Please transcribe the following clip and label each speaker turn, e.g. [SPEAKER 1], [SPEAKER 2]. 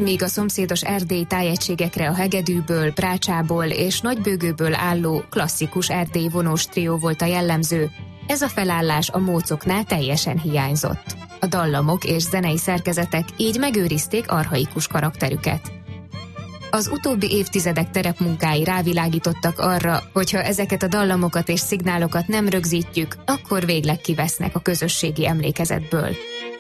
[SPEAKER 1] míg a szomszédos erdélyi tájegységekre a hegedűből, brácsából és nagybőgőből álló klasszikus erdélyi vonós trió volt a jellemző, ez a felállás a mócoknál teljesen hiányzott. A dallamok és zenei szerkezetek így megőrizték archaikus karakterüket. Az utóbbi évtizedek terepmunkái rávilágítottak arra, hogyha ezeket a dallamokat és szignálokat nem rögzítjük, akkor végleg kivesznek a közösségi emlékezetből.